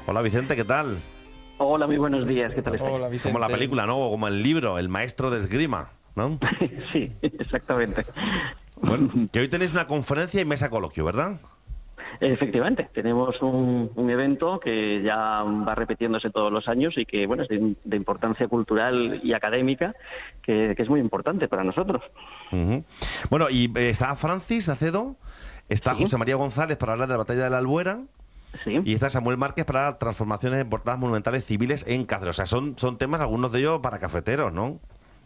Hola Vicente, ¿qué tal? Hola, muy buenos días, ¿qué tal estáis? Hola, Vicente. Como la película, ¿no? O como el libro, El maestro de esgrima, ¿no? Sí, exactamente. Bueno, que hoy tenéis una conferencia y mesa coloquio, ¿verdad? Efectivamente, tenemos un evento que ya va repitiéndose todos los años y que, bueno, es de importancia cultural y académica, que es muy importante para nosotros. Ujú. Bueno, y está Francis Acedo, está Sí, José María González para hablar de la batalla de la Albuera sí. y está Samuel Márquez para transformaciones en portadas monumentales civiles en Cáceres. O sea, son temas, algunos de ellos para cafeteros, ¿no?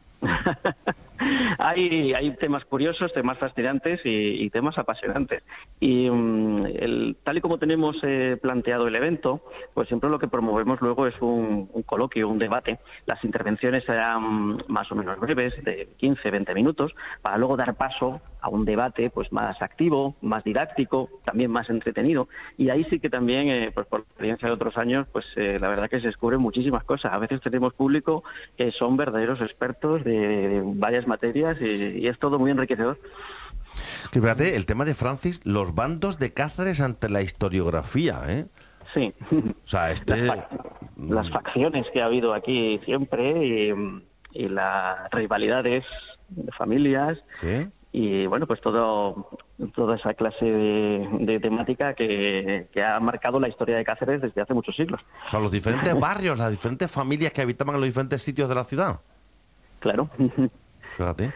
Hay temas curiosos, temas fascinantes y temas apasionantes. Y tal y como tenemos planteado el evento, pues siempre lo que promovemos luego es un coloquio, un debate. Las intervenciones serán más o menos breves, de 15, 20 minutos, para luego dar paso a un debate pues más activo, más didáctico, también más entretenido. Y ahí sí que también, pues por experiencia de otros años, pues la verdad que se descubren muchísimas cosas. A veces tenemos público que son verdaderos expertos de varias materias y es todo muy enriquecedor. Que fíjate, el tema de Francis, los bandos de Cáceres ante la historiografía, ¿eh? Sí, O sea, las facciones que ha habido aquí siempre y las rivalidades de familias ¿Sí? y bueno, pues toda esa clase de temática que ha marcado la historia de Cáceres desde hace muchos siglos. O sea, los diferentes barrios, las diferentes familias que habitaban en los diferentes sitios de la ciudad. Claro. Fíjate.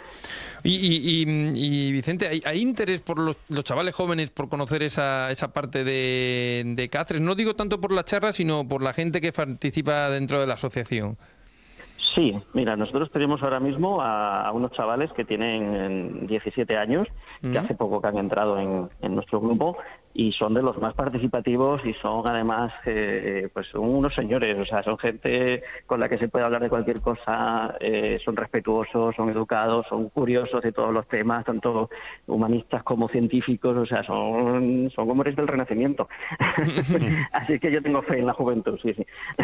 Y, Vicente, ¿hay interés por los chavales jóvenes por conocer esa parte de Cáceres? No digo tanto por la charla, sino por la gente que participa dentro de la asociación. Sí, mira, nosotros tenemos ahora mismo a unos chavales que tienen 17 años, que hace poco que han entrado en nuestro grupo y son de los más participativos y son además pues son unos señores, o sea, son gente con la que se puede hablar de cualquier cosa, son respetuosos, son educados, son curiosos de todos los temas, tanto humanistas como científicos, o sea, son hombres del Renacimiento. Así que yo tengo fe en la juventud, sí, sí.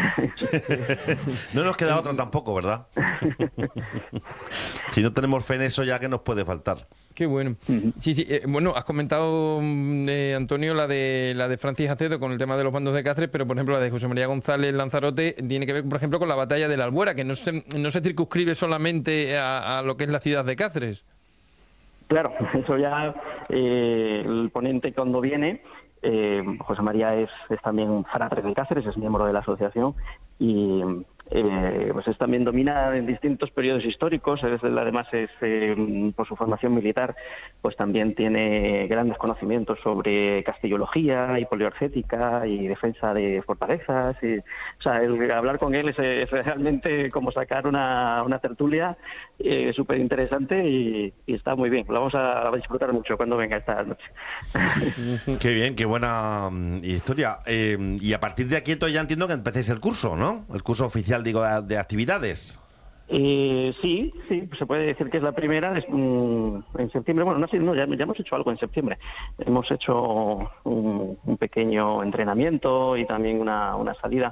No nos queda otra tampoco, ¿verdad? Si no tenemos fe en eso, ya que nos puede faltar. Qué bueno. Sí, sí. Bueno, has comentado, Antonio, la de Francis Acedo con el tema de los bandos de Cáceres, pero por ejemplo la de José María González Lanzarote tiene que ver, por ejemplo, con la batalla de la Albuera, que no se circunscribe solamente a lo que es la ciudad de Cáceres. Claro, eso ya el ponente cuando viene, José María es también un fratre de Cáceres, es miembro de la asociación y pues es también domina en distintos periodos históricos, además es por su formación militar, pues también tiene grandes conocimientos sobre castellología y poliorcética y defensa de fortalezas. O sea, hablar con él es realmente como sacar una tertulia súper interesante y está muy bien. Lo vamos a disfrutar mucho cuando venga esta noche. Qué bien, qué buena historia. Y a partir de aquí entonces ya entiendo que empecéis el curso, ¿no? El curso oficial, digo, de actividades. Sí, pues se puede decir que es la primera en septiembre. Bueno, ya hemos hecho algo en septiembre. Hemos hecho un pequeño entrenamiento y también una salida.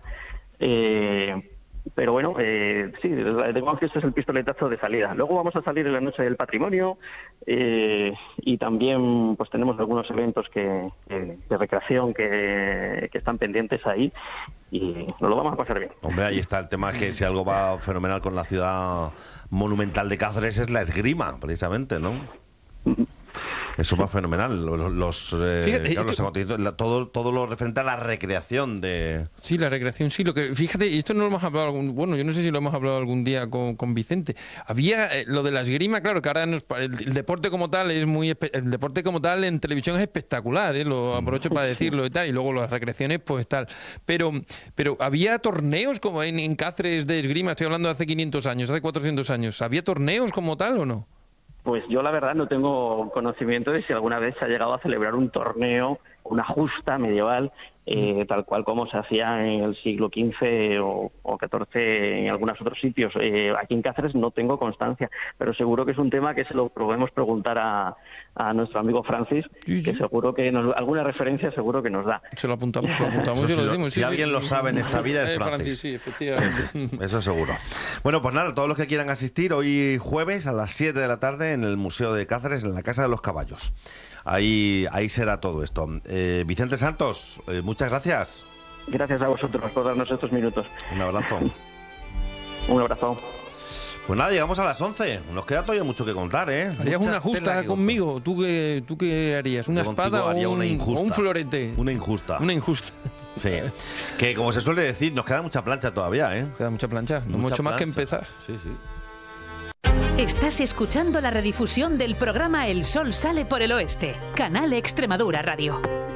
Pero bueno, sí, digamos que este es el pistoletazo de salida. Luego vamos a salir en la Noche del Patrimonio y también pues tenemos algunos eventos de recreación que están pendientes ahí y nos lo vamos a pasar bien. Hombre, ahí está el tema, que si algo va fenomenal con la ciudad monumental de Cáceres es la esgrima, precisamente, ¿no? Eso va fenomenal. Fíjate, Claro, los acontecimientos, todo lo referente a la recreación de... Sí, la recreación, sí. Fíjate, y esto no lo hemos hablado bueno, yo no sé si lo hemos hablado algún día con Vicente. Había lo de la esgrima, claro, que ahora el deporte como tal el deporte como tal en televisión es espectacular, lo aprovecho para decirlo y tal, y luego las recreaciones, pues tal. Pero había torneos como en Cáceres de esgrima, estoy hablando de hace 500 años, hace 400 años. ¿Había torneos como tal o no? Pues yo la verdad no tengo conocimiento de si alguna vez se ha llegado a celebrar un torneo, una justa medieval, tal cual como se hacía en el siglo XV o XIV en algunos otros sitios. Aquí en Cáceres no tengo constancia, pero seguro que es un tema que se lo podemos preguntar a nuestro amigo Francis, Sí. que seguro que alguna referencia seguro que nos da. Se lo apuntamos y Eso, lo decimos. si alguien lo sabe en esta vida es Francis. Sí, efectivamente. Eso seguro. Bueno, pues nada, todos los que quieran asistir hoy jueves a las 7 de la tarde en el Museo de Cáceres, en la Casa de los Caballos. Ahí será todo esto. Vicente Santos, muchas gracias. Gracias a vosotros por darnos estos minutos. Un abrazo. Un abrazo. Pues nada, llegamos a las 11. Nos queda todavía mucho que contar, ¿eh? ¿Harías Mucha una justa tela que conmigo? ¿Tú qué harías? ¿Una Yo contigo espada o haría una injusta. un florete? Una injusta. Una injusta. Sí. Que como se suele decir, nos queda mucha plancha todavía, ¿eh? Queda mucha plancha. No Mucha mucho más que plancha. empezar. Sí, sí. Estás escuchando la redifusión del programa El Sol sale por el oeste, Canal Extremadura Radio.